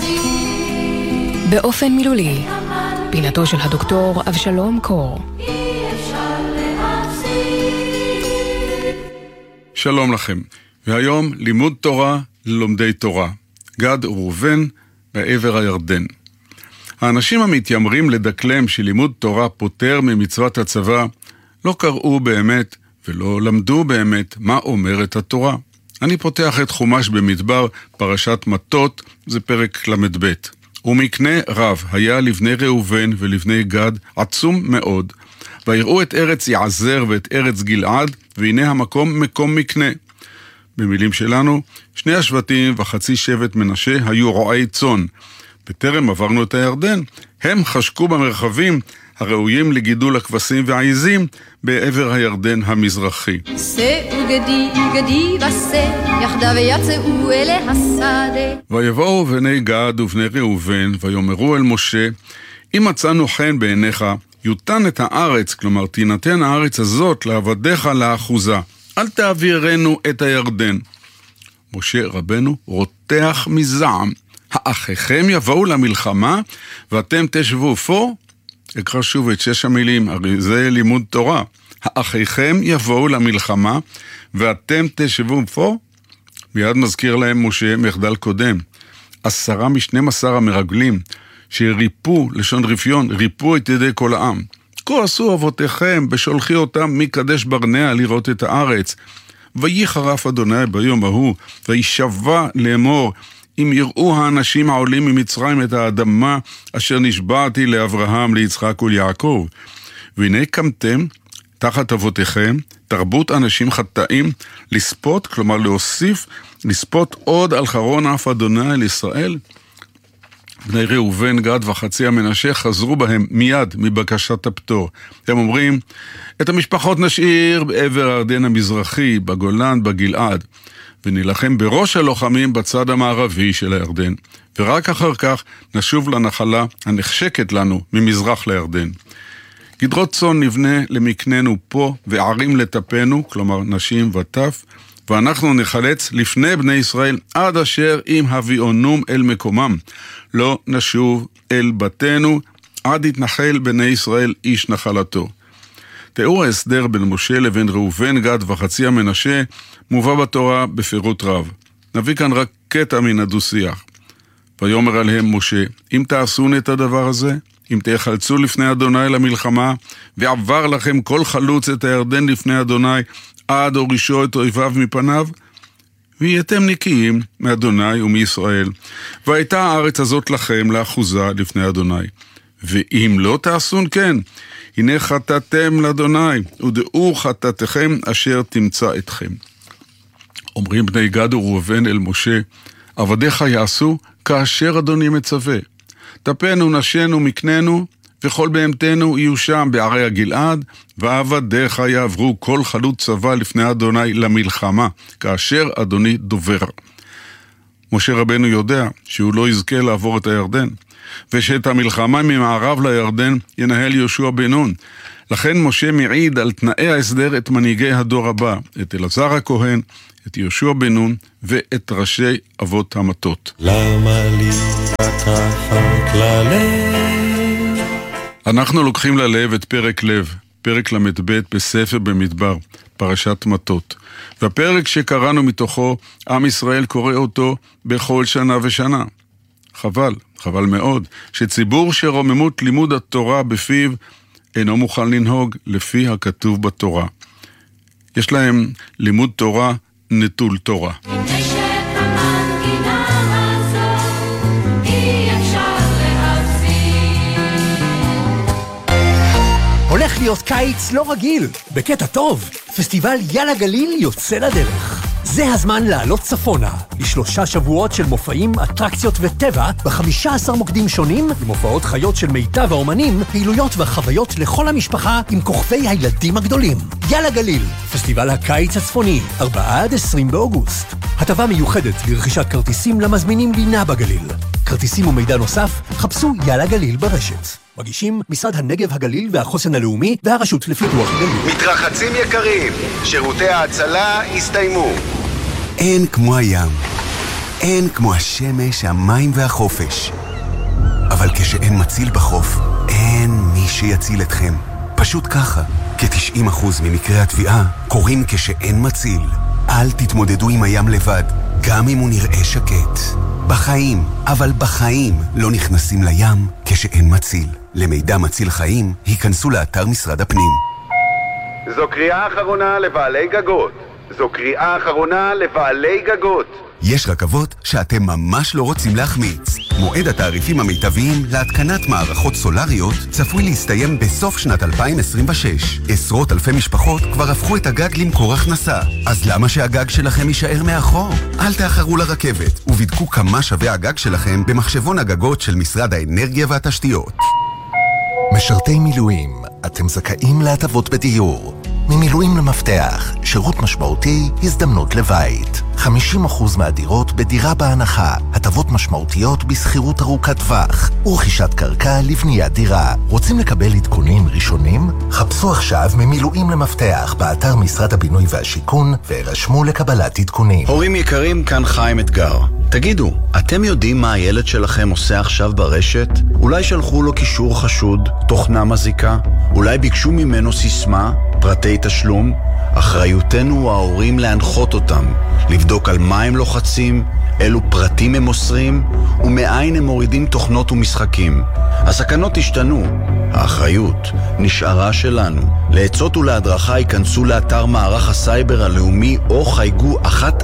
באופן מילולי, פינתו של הדוקטור אבשלום קור. שלום לכם, והיום לימוד תורה ללומדי תורה. גד וראובן בעבר הירדן. האנשים המתיימרים לדקלם שלימוד תורה פותר ממצוות הצבא, לא קראו באמת ולא למדו באמת מה אומרת התורה. אני פותח את חומש במדבר, פרשת מטות, זה פרק למד ב'. ומקנה רב היה לבני ראובן ולבני גד עצום מאוד, ויראו את ארץ יעזר ואת ארץ גלעד, והנה המקום מקום מקנה. במילים שלנו, שני השבטים וחצי שבט מנשה היו רועי צאן. בטרם עברנו את הירדן, הם חשקו במרחבים הראויים לגידול הכבשים והעיזים בעבר הירדן המזרחי. ויבואו בני גד ובני ראובן ויאמרו אל משה, אם מצאנו חן בעיניך, יותן את הארץ, כלומר תינתן הארץ הזאת לעבדיך לאחוזה, אל תעבירנו את הירדן. משה רבנו רותח מזעם, האחיכם יבואו למלחמה ואתם תשבו פה? אקרא שוב את 6 המילים, הרי זה לימוד תורה. האחיכם יבואו למלחמה ואתם תשבו פה? מיד מזכיר להם משה מחדל קודם. 10 מ-12 המרגלים שריפו, לשון רפיון, ריפו את ידי כל העם. כה עשו אבותיכם בשולחי אותם מקדש ברנע לראות את הארץ. ויחרף אדוני ביום ההוא, וישבע לאמור, אם יראו האנשים העולים ממצרים את האדמה אשר נשבעתי לאברהם, ליצחק וליעקב. והנה קמתם תחת אבותיכם תרבות אנשים חטאים לספות, כלומר להוסיף, לספות עוד על חרון אף אדוני אל ישראל. בני ראובן, גד וחצי המנשה חזרו בהם מיד מבקשת הפטור. הם אומרים, את המשפחות נשאיר בעבר הירדן המזרחי, בגולן, בגלעד, ונלחם בראש הלוחמים בצד המערבי של הירדן, ורק אחר כך נשוב לנחלה הנחשקת לנו ממזרח לירדן. גדרות צאן נבנה למקננו פה, וערים לטפנו, כלומר נשים וטף, ואנחנו נחלץ לפני בני ישראל עד אשר אם הביאונום אל מקומם. לא נשוב אל בתינו עד יתנחל בני ישראל איש נחלתו. תיאור ההסדר בין משה לבין ראובן, גד וחצי המנשה מובא בתורה בפירוט רב. נביא כאן רק קטע מן הדו-שיח. ויאמר עליהם משה, אם תעשון את הדבר הזה, אם תחלצו לפני אדוני למלחמה, ועבר לכם כל חלוץ את הירדן לפני אדוני, עד הורישו את אויביו מפניו, והייתם נקיים מאדוני ומישראל, והייתה הארץ הזאת לכם לאחוזה לפני אדוני. ואם לא תעשון כן, הנה חטאתם לאדוני, ודעו חטאתכם אשר תמצא אתכם. אומרים בני גד וראובן אל משה, עבדיך יעשו כאשר אדוני מצווה. טפנו נשנו מקננו, וכל בהמתנו יהיו שם בערי הגלעד, ועבדיך יעברו כל חלוץ צבא לפני אדוני למלחמה, כאשר אדוני דובר. משה רבנו יודע שהוא לא יזכה לעבור את הירדן, ושאת המלחמה ממערב לירדן ינהל יהושע בן נון. לכן משה מעיד על תנאי ההסדר את מנהיגי הדור הבא, את אלעזר הכהן, את יהושע בן נון ואת ראשי אבות המטות. למה לי לקחת ללב? אנחנו לוקחים ללב את פרק לב, פרק למד ב' בספר במדבר, פרשת מטות. והפרק שקראנו מתוכו, עם ישראל קורא אותו בכל שנה ושנה. חבל מאוד, שציבור שרוממות לימוד התורה בפיו אינו מוכן לנהוג לפי הכתוב בתורה. יש להם לימוד תורה נטול תורה. הולך להיות קיץ לא רגיל, בקטע טוב. פסטיבל יאללה גליל יוצא לדרך. זה הזמן לעלות צפונה, ל3 שבועות של מופעים, אטרקציות וטבע, ב15 מוקדים שונים, למופעות חיות של מיטב האומנים, פעילויות וחוויות לכל המשפחה עם כוכבי הילדים הגדולים. יאללה גליל, פסטיבל הקיץ הצפוני, 4-20 באוגוסט. הטבה מיוחדת לרכישת כרטיסים למזמינים לינה בגליל. כרטיסים ומידע נוסף, חפשו יאללה גליל ברשת. מגישים משרד הנגב הגליל והחוסן הלאומי והרשות לפיתוח הגליל. מתרחצים יקרים, שירותי ההצלה הסתיימו. אין כמו הים. אין כמו השמש, המים והחופש. אבל כשאין מציל בחוף, אין מי שיציל אתכם. פשוט ככה, כ-90% ממקרי התביעה קורים כשאין מציל. אל תתמודדו עם הים לבד, גם אם הוא נראה שקט. בחיים, אבל בחיים לא נכנסים לים כשאין מציל. למידע מציל חיים, היכנסו לאתר משרד הפנים. זו קריאה אחרונה לבעלי גגות. זו קריאה אחרונה לבעלי גגות. יש רכבות שאתם ממש לא רוצים להחמיץ. מועד התעריפים המיטביים להתקנת מערכות סולריות צפוי להסתיים בסוף שנת 2026. עשרות אלפי משפחות כבר הפכו את הגג למקור הכנסה. אז למה שהגג שלכם יישאר מאחור? אל תאחרו לרכבת ובדקו כמה שווה הגג שלכם במחשבון הגגות של משרד האנרגיה והתשתיות. משרתי מילואים, אתם זכאים להטבות בדיור. ממילואים למפתח, שירות משמעותי, הזדמנות לבית. 50% מהדירות בדירה בהנחה, הטבות משמעותיות בסחירות ארוכת טווח, ורכישת קרקע לבניית דירה. רוצים לקבל עדכונים ראשונים? חפשו עכשיו ממילואים למפתח באתר משרד הבינוי והשיכון, והירשמו לקבלת עדכונים. הורים יקרים, כאן חיים אתגר. תגידו, אתם יודעים מה הילד שלכם עושה עכשיו ברשת? אולי שלחו לו קישור חשוד, תוכנה מזיקה? אולי ביקשו ממנו סיסמה, פרטי תשלום? אחריותנו ההורים להנחות אותם, לבדוק על מה הם לוחצים, אילו פרטים הם מוסרים, ומאין הם מורידים תוכנות ומשחקים. הסכנות השתנו, האחריות נשארה שלנו. לעצות ולהדרכה ייכנסו לאתר מערך הסייבר הלאומי או חייגו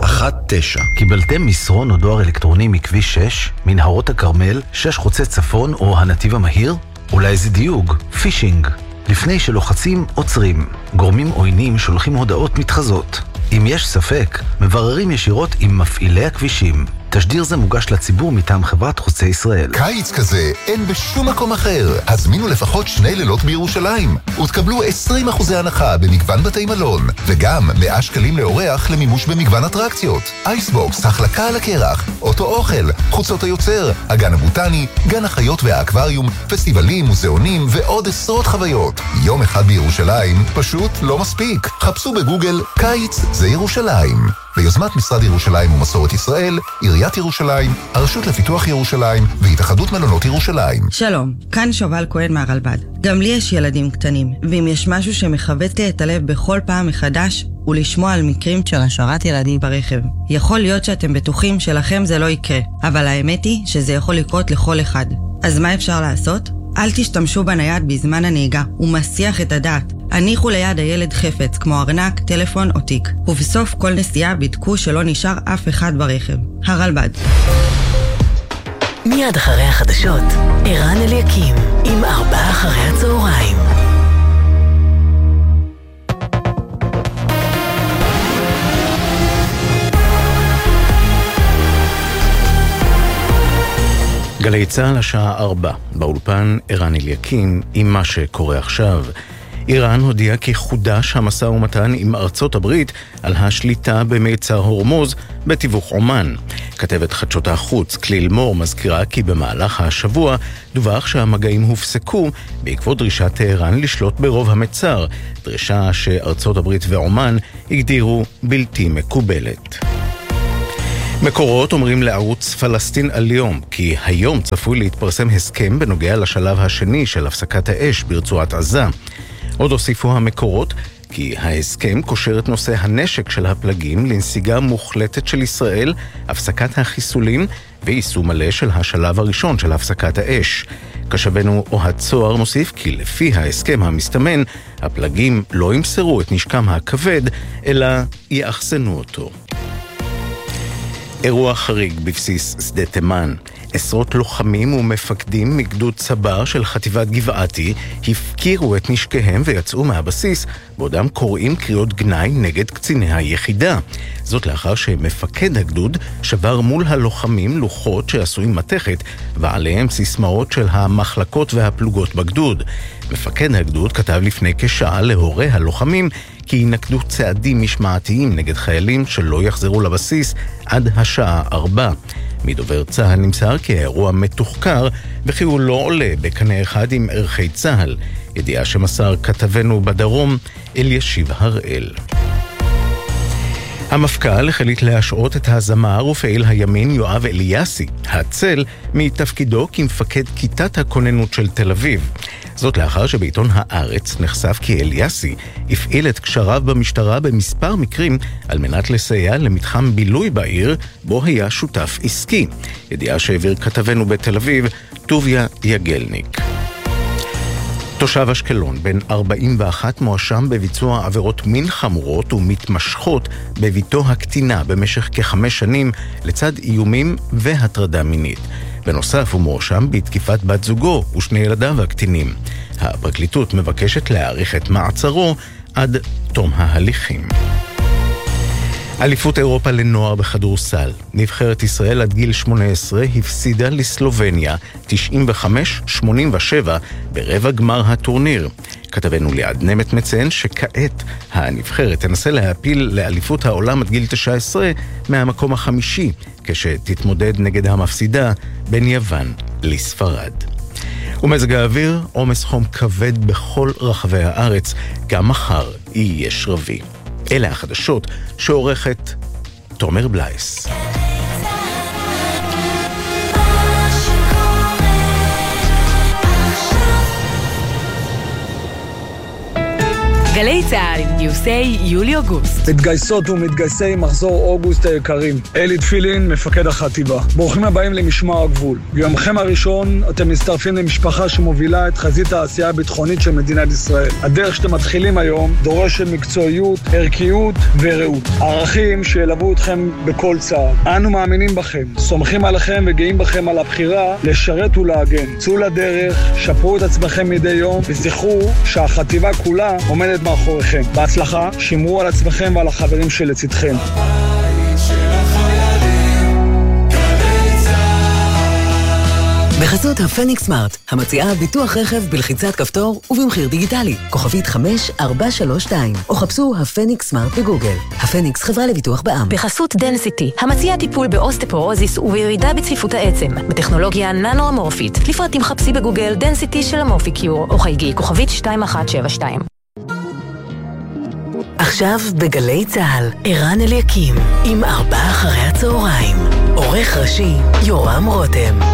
119. קיבלתם מסרון או דואר אלקטרוני מכביש 6, מנהרות הכרמל, 6 חוצה צפון או הנתיב המהיר? אולי זה דיוג, פישינג. לפני שלוחצים, עוצרים. גורמים עוינים שולחים הודעות מתחזות. אם יש ספק, מבררים ישירות עם מפעילי הכבישים. תשדיר זה מוגש לציבור מטעם חברת חוצה ישראל. קיץ כזה אין בשום מקום אחר. הזמינו לפחות 2 לילות בירושלים ותקבלו 20% הנחה במגוון בתי מלון, וגם 100 שקלים לאורח למימוש במגוון אטרקציות. אייסבוקס, החלקה על הקרח, אוטו אוכל, חוצות היוצר, הגן הבוטני, גן החיות והאקווריום, פסטיבלים, מוזיאונים ועוד עשרות חוויות. יום אחד בירושלים פשוט לא מספיק. חפשו בגוגל קיץ זה ירושלים. ביוזמת משרד ירושלים ומסורת ישראל, עיריית ירושלים, הרשות לפיתוח ירושלים והתאחדות מלונות ירושלים. שלום, כאן שובל כהן מהרלב"ד. גם לי יש ילדים קטנים, ואם יש משהו שמחבט לי את הלב בכל פעם מחדש, הוא לשמוע על מקרים של השארת ילדים ברכב. יכול להיות שאתם בטוחים שלכם זה לא יקרה, אבל האמת היא שזה יכול לקרות לכל אחד. אז מה אפשר לעשות? אל תשתמשו בנייד בזמן הנהיגה, הוא מסיח את הדעת. הניחו ליד הילד חפץ, כמו ארנק, טלפון או תיק. ובסוף כל נסיעה בדקו שלא נשאר אף אחד ברכב. הרלב"ד. מיד אחרי החדשות, ערן אליקים, עם 4 אחרי הצהריים. גלי צהל השעה 4, באולפן ערן אליקים עם מה שקורה עכשיו. איראן הודיעה כי חודש המשא ומתן עם ארצות הברית על השליטה במיצר הורמוז בתיווך עומן. כתבת חדשות החוץ כליל מור מזכירה כי במהלך השבוע דווח שהמגעים הופסקו בעקבות דרישת איראן לשלוט ברוב המיצר, דרישה שארצות הברית ועומן הגדירו בלתי מקובלת. מקורות אומרים לערוץ פלסטין אל-יום כי היום צפוי להתפרסם הסכם בנוגע לשלב השני של הפסקת האש ברצועת עזה. עוד הוסיפו המקורות כי ההסכם קושר את נושא הנשק של הפלגים לנסיגה מוחלטת של ישראל, הפסקת החיסולים ויישום מלא של השלב הראשון של הפסקת האש. כשבנו אוהד צוהר מוסיף כי לפי ההסכם המסתמן, הפלגים לא ימסרו את נשקם הכבד, אלא יאחסנו אותו. אירוע חריג בבסיס שדה תימן. עשרות לוחמים ומפקדים מגדוד צבר של חטיבת גבעתי הפקירו את נשקיהם ויצאו מהבסיס, בעודם קוראים קריאות גנאי נגד קציני היחידה. זאת לאחר שמפקד הגדוד שבר מול הלוחמים לוחות שעשויים מתכת, ועליהם סיסמאות של המחלקות והפלוגות בגדוד. מפקד הגדוד כתב לפני כשעה להורי הלוחמים כי ינקדו צעדים משמעתיים נגד חיילים שלא יחזרו לבסיס עד השעה 4. מדובר צהל נמסר כי האירוע מתוחקר וכי הוא לא עולה בקנה אחד עם ערכי צהל, ידיעה שמסר כתבנו בדרום אלישיב הראל. המפכ"ל החליט להשעות את הזמר ופעיל הימין יואב אליאסי, הצל, מתפקידו כמפקד כיתת הכוננות של תל אביב. זאת לאחר שבעיתון הארץ נחשף כי אליאסי הפעיל את קשריו במשטרה במספר מקרים על מנת לסייע למתחם בילוי בעיר בו היה שותף עסקי. ידיעה שהעביר כתבנו בתל אביב, טוביה יגלניק. תושב אשקלון, בן 41, מואשם בביצוע עבירות מין חמורות ומתמשכות בביתו הקטינה במשך כ5 שנים לצד איומים והטרדה מינית. בנוסף הוא מואשם בתקיפת בת זוגו ושני ילדיו הקטינים. הפרקליטות מבקשת להאריך את מעצרו עד תום ההליכים. אליפות אירופה לנוער בכדורסל. נבחרת ישראל עד גיל 18 הפסידה לסלובניה 95-87 ברבע גמר הטורניר. כתבנו ליעד נמת מציין שכעת הנבחרת תנסה להפיל לאליפות העולם עד גיל 19 מהמקום החמישי, כשתתמודד נגד המפסידה בין יוון לספרד. ומזג האוויר, עומס חום כבד בכל רחבי הארץ, גם מחר יהיה שרבי. אלה החדשות שעורכת תומר בלייס. גלי צהל עם גיוסי יולי-אוגוסט. מתגייסות ומתגייסי מחזור אוגוסט היקרים. אלי תפילין, מפקד החטיבה. ברוכים הבאים למשמר הגבול. ביומכם הראשון אתם מצטרפים למשפחה שמובילה את חזית העשייה הביטחונית של מדינת ישראל. הדרך שאתם מתחילים היום דורשת מקצועיות, ערכיות ורעות. ערכים שילוו אתכם בכל צעד. אנו מאמינים בכם, סומכים עליכם וגאים בכם על הבחירה לשרת ולהגן. צאו לדרך, שפרו את עצמכם מדי יום וזכרו שהחטיבה כולה עומדת מאחוריכם. בהצלחה, שמרו על עצמכם ועל החברים שלצדכם. בחסות הפניקס סמארט, המציעה ביטוח רכב בלחיצת כפתור ובמחיר דיגיטלי. כוכבית 5432, או חפשו הפניקס סמארט בגוגל. הפניקס חברה לביטוח בע"מ. בחסות דנסיטי, המציעה טיפול באוסטפורוזיס ובירידה בצפיפות העצם, בטכנולוגיה ננו-אמורפית. לפרטים חפשי בגוגל דנסיטי של אמורפיקיור, או חייגי כוכבית 2172. עכשיו בגלי צהל, ערן אליקים, עם 4 אחרי הצהריים. עורך ראשי, יורם רותם.